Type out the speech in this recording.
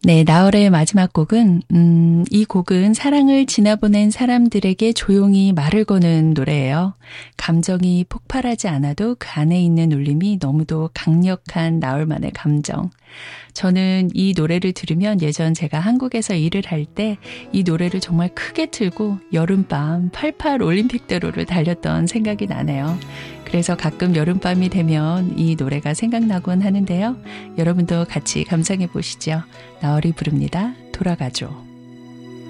네, 나얼의 마지막 곡은 이 곡은 사랑을 지나보낸 사람들에게 조용히 말을 거는 노래예요. 감정이 폭발하지 않아도 그 안에 있는 울림이 너무도 강력한 나얼만의 감정. 저는 이 노래를 들으면 예전 제가 한국에서 일을 할 때 이 노래를 정말 크게 틀고 여름밤 88 올림픽대로를 달렸던 생각이 나네요. 그래서 가끔 여름밤이 되면 이 노래가 생각나곤 하는데요. 여러분도 같이 감상해 보시죠. 나얼이 부릅니다. 돌아가죠.